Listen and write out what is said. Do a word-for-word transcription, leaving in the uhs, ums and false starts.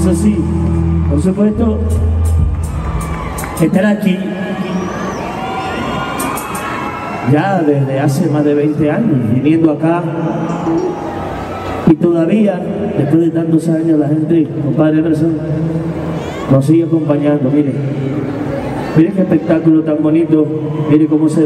Eso sí, por supuesto, estar aquí ya desde hace más de veinte años, viniendo acá, y todavía, después de tantos años, la gente, compadre Emerson, nos sigue acompañando. Mire, mire qué espectáculo tan bonito, mire cómo se